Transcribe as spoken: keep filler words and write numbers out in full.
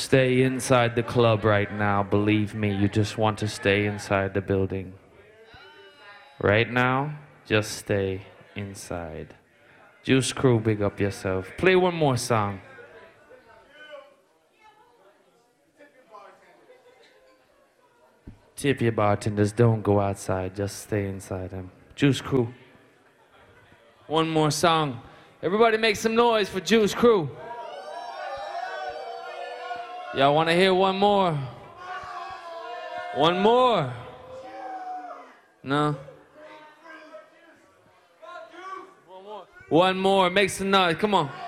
Stay inside the club right now. Believe me, you just want to stay inside the building. Right now, just stay inside. Juice Crew, big up yourself. Play one more song. Tip your bartenders, don't go outside, just stay inside them. Juice Crew. One more song. Everybody make some noise for Juice Crew. Y'all want to hear one more? One more? No? One more. One more. Make some noise. Come on.